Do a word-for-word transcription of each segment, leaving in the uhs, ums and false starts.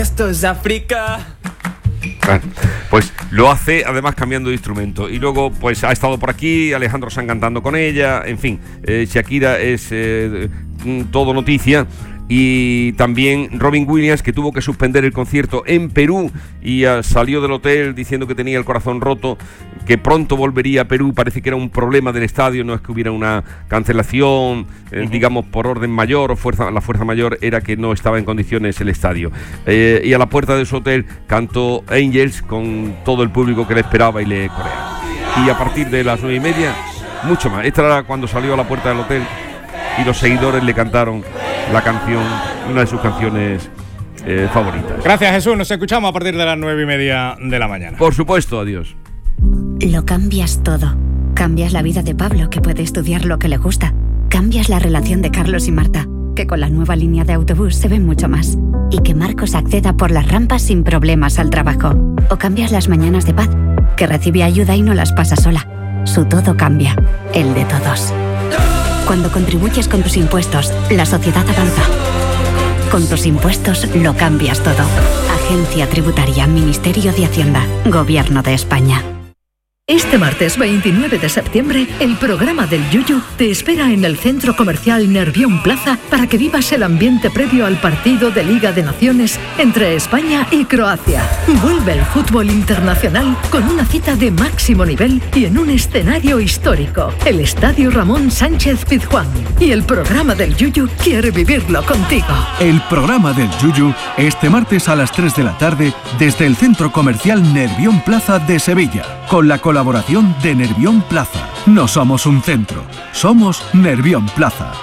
Esto es África. Bueno, pues lo hace además cambiando de instrumento. Y luego pues ha estado por aquí Alejandro Sanz cantando con ella. En fin, eh, Shakira es eh, todo noticia. Y también Robin Williams, que tuvo que suspender el concierto en Perú y uh, salió del hotel diciendo que tenía el corazón roto, que pronto volvería a Perú. Parece que era un problema del estadio, no es que hubiera una cancelación, eh, uh-huh. digamos, por orden mayor o fuerza, la fuerza mayor era que no estaba en condiciones el estadio. Eh, y a la puerta de su hotel cantó Angels con todo el público que le esperaba y le coreaba. Y a partir de las nueve y media, mucho más. Esta era cuando salió a la puerta del hotel y los seguidores le cantaron la canción, una de sus canciones eh, favoritas. Gracias, Jesús. Nos escuchamos a partir de las nueve y media de la mañana. Por supuesto, adiós. Lo cambias todo. Cambias la vida de Pablo, que puede estudiar lo que le gusta. Cambias la relación de Carlos y Marta, que con la nueva línea de autobús se ven mucho más. Y que Marcos acceda por las rampas sin problemas al trabajo. O cambias las mañanas de Paz, que recibe ayuda y no las pasa sola. Su todo cambia, el de todos. Cuando contribuyes con tus impuestos, la sociedad avanza. Con tus impuestos lo cambias todo. Agencia Tributaria, Ministerio de Hacienda, Gobierno de España. Este martes veintinueve de septiembre, el programa del Yuyu te espera en el Centro Comercial Nervión Plaza para que vivas el ambiente previo al partido de Liga de Naciones entre España y Croacia. Vuelve el fútbol internacional con una cita de máximo nivel y en un escenario histórico, el Estadio Ramón Sánchez Pizjuán. Y el programa del Yuyu quiere vivirlo contigo. El programa del Yuyu este martes a las tres de la tarde desde el Centro Comercial Nervión Plaza de Sevilla, con la colaboración de Nervión Plaza. No somos un centro, somos Nervión Plaza.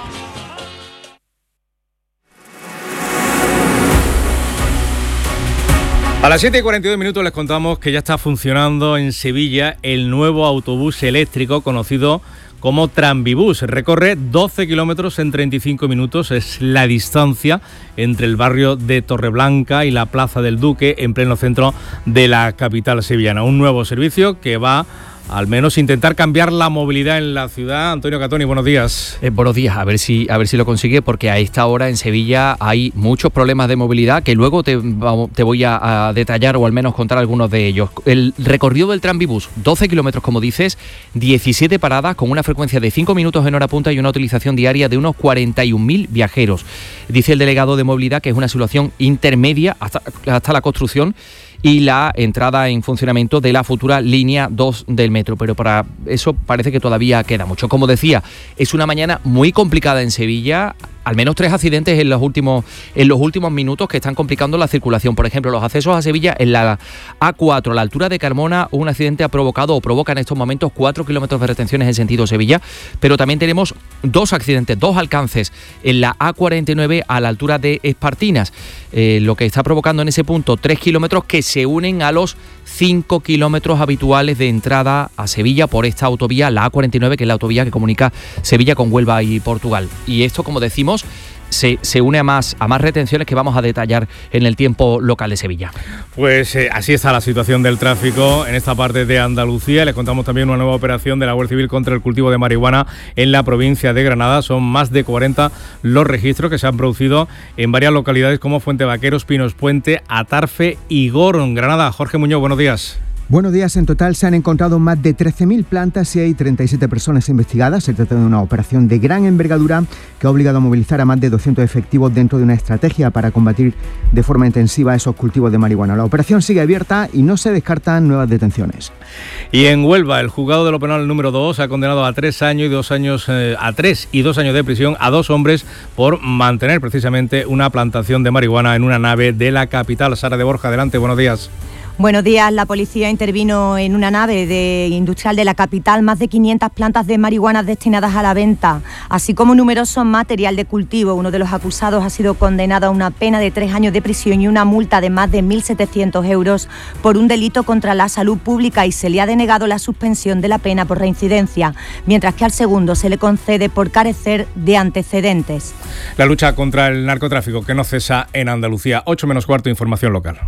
A las siete y cuarenta y dos minutos les contamos que ya está funcionando en Sevilla el nuevo autobús eléctrico conocido como Tranvibús. Recorre doce kilómetros en treinta y cinco minutos. Es la distancia entre el barrio de Torreblanca y la Plaza del Duque, en pleno centro de la capital sevillana. Un nuevo servicio que va al menos intentar cambiar la movilidad en la ciudad. Antonio Catoni, buenos días. Eh, buenos días, a ver si a ver si lo consigue, porque a esta hora en Sevilla hay muchos problemas de movilidad que luego te, te voy a, a detallar o al menos contar algunos de ellos. El recorrido del Tranvibús, doce kilómetros como dices, diecisiete paradas con una frecuencia de cinco minutos en hora punta y una utilización diaria de unos cuarenta y un mil viajeros. Dice el delegado de movilidad que es una situación intermedia hasta, hasta la construcción y la entrada en funcionamiento de la futura línea dos del metro, pero para eso parece que todavía queda mucho. Como decía, es una mañana muy complicada en Sevilla. Al menos tres accidentes en los últimos en los últimos minutos que están complicando la circulación. Por ejemplo, los accesos a Sevilla en la A cuatro, a la altura de Carmona, un accidente ha provocado o provoca en estos momentos cuatro kilómetros de retenciones en sentido Sevilla, pero también tenemos dos accidentes, dos alcances en la A cuarenta y nueve a la altura de Espartinas, eh, lo que está provocando en ese punto tres kilómetros que se unen a los cinco kilómetros habituales de entrada a Sevilla por esta autovía, la A cuarenta y nueve, que es la autovía que comunica Sevilla con Huelva y Portugal. Y esto, como decimos, Se, se une a más, a más retenciones que vamos a detallar en el tiempo local de Sevilla. Pues eh, así está la situación del tráfico en esta parte de Andalucía. Les contamos también una nueva operación de la Guardia Civil contra el cultivo de marihuana en la provincia de Granada. Son más de cuarenta los registros que se han producido en varias localidades como Fuente Vaqueros, Pinos Puente, Atarfe y Gorón. Granada, Jorge Muñoz, buenos días. Buenos días. En total se han encontrado más de trece mil plantas y hay treinta y siete personas investigadas. Se trata de una operación de gran envergadura que ha obligado a movilizar a más de doscientos efectivos dentro de una estrategia para combatir de forma intensiva esos cultivos de marihuana. La operación sigue abierta y no se descartan nuevas detenciones. Y en Huelva, el juzgado de lo penal número dos ha condenado a tres años y dos años eh, a tres y dos años de prisión a dos hombres por mantener precisamente una plantación de marihuana en una nave de la capital. Sara de Borja, adelante, buenos días. Buenos días. La policía intervino en una nave de industrial de la capital, más de quinientas plantas de marihuana destinadas a la venta, así como numeroso material de cultivo. Uno de los acusados ha sido condenado a una pena de tres años de prisión y una multa de más de mil setecientos euros por un delito contra la salud pública y se le ha denegado la suspensión de la pena por reincidencia, mientras que al segundo se le concede por carecer de antecedentes. La lucha contra el narcotráfico que no cesa en Andalucía. ocho menos cuarto, información local.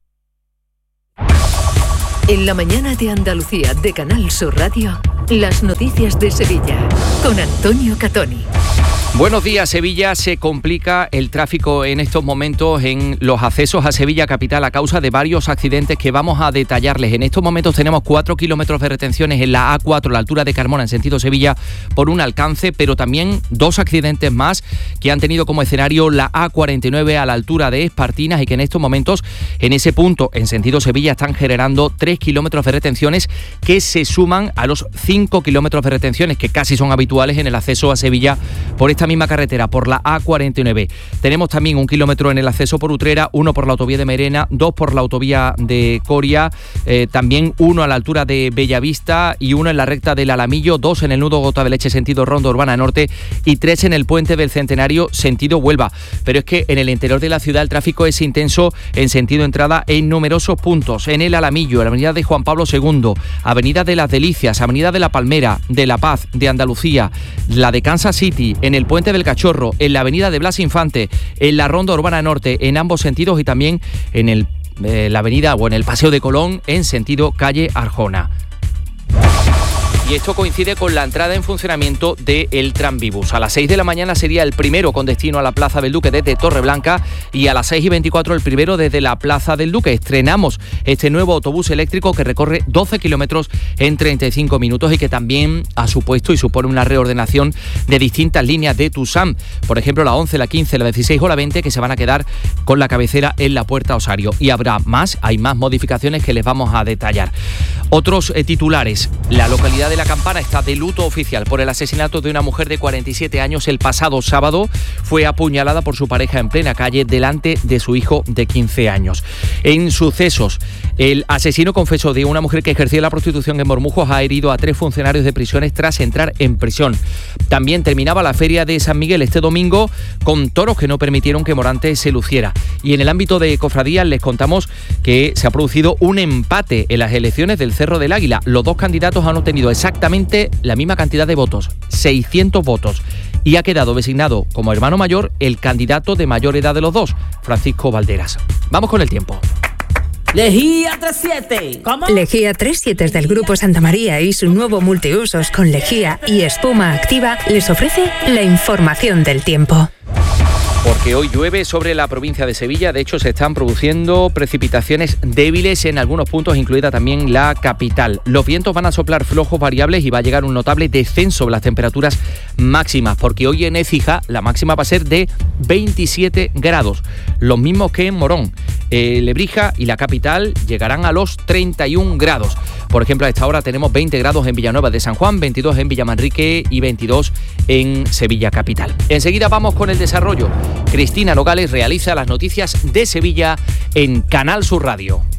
En la mañana de Andalucía de Canal Sur Radio, las noticias de Sevilla con Antonio Catoni. Buenos días. Sevilla. Se complica el tráfico en estos momentos en los accesos a Sevilla capital a causa de varios accidentes que vamos a detallarles. En estos momentos tenemos cuatro kilómetros de retenciones en la A cuatro, a la altura de Carmona, en sentido Sevilla, por un alcance, pero también dos accidentes más que han tenido como escenario la A cuarenta y nueve a la altura de Espartinas y que en estos momentos, en ese punto, en sentido Sevilla, están generando tres kilómetros de retenciones que se suman a los cinco kilómetros de retenciones que casi son habituales en el acceso a Sevilla por esta misma carretera, por la A cuarenta y nueve. Tenemos también un kilómetro en el acceso por Utrera, uno por la autovía de Merena, dos por la autovía de Coria, eh, también uno a la altura de Bellavista y uno en la recta del Alamillo, dos en el nudo Gota de Leche sentido Ronda Urbana Norte y tres en el puente del Centenario sentido Huelva. Pero es que en el interior de la ciudad el tráfico es intenso en sentido entrada en numerosos puntos. En el Alamillo, en la avenida de Juan Pablo segundo, avenida de las Delicias, avenida de la Palmera, de La Paz, de Andalucía, la de Kansas City, en el puente del Cachorro, en la avenida de Blas Infante, en la Ronda Urbana Norte, en ambos sentidos y también en el, eh, la avenida o en el Paseo de Colón en sentido calle Arjona. Y esto coincide con la entrada en funcionamiento del Tranvibus. A las seis de la mañana sería el primero con destino a la Plaza del Duque desde Torreblanca y a las seis y veinticuatro el primero desde la Plaza del Duque. Estrenamos este nuevo autobús eléctrico que recorre doce kilómetros en treinta y cinco minutos y que también ha supuesto y supone una reordenación de distintas líneas de Tusam. Por ejemplo, la once, la quince, la dieciséis o la veinte que se van a quedar con la cabecera en la Puerta Osario. Y habrá más, hay más modificaciones que les vamos a detallar. Otros eh, titulares. La localidad de La Campana está de luto oficial por el asesinato de una mujer de cuarenta y siete años. El pasado sábado fue apuñalada por su pareja en plena calle delante de su hijo de quince años. En sucesos, el asesino confeso de una mujer que ejercía la prostitución en Bormujos ha herido a tres funcionarios de prisiones tras entrar en prisión. También terminaba la feria de San Miguel este domingo con toros que no permitieron que Morante se luciera. Y en el ámbito de cofradías les contamos que se ha producido un empate en las elecciones del Cerro del Águila. Los dos candidatos han obtenido exactamente la misma cantidad de votos, seiscientos votos, y ha quedado designado como hermano mayor el candidato de mayor edad de los dos, Francisco Valderas. Vamos con el tiempo. Lejía treinta y siete. ¿Cómo? Lejía treinta y siete del Grupo Santa María y su nuevo multiusos con lejía y espuma activa les ofrece la información del tiempo. Porque hoy llueve sobre la provincia de Sevilla. De hecho, se están produciendo precipitaciones débiles en algunos puntos, incluida también la capital. Los vientos van a soplar flojos variables y va a llegar un notable descenso de las temperaturas máximas, porque hoy en Écija la máxima va a ser de veintisiete grados, los mismos que en Morón. Eh, Lebrija y la capital llegarán a los treinta y un grados. Por ejemplo, a esta hora tenemos veinte grados en Villanueva de San Juan, veintidós en Villamanrique y veintidós en Sevilla capital. Enseguida vamos con el desarrollo. Cristina Nogales realiza las noticias de Sevilla en Canal Sur Radio.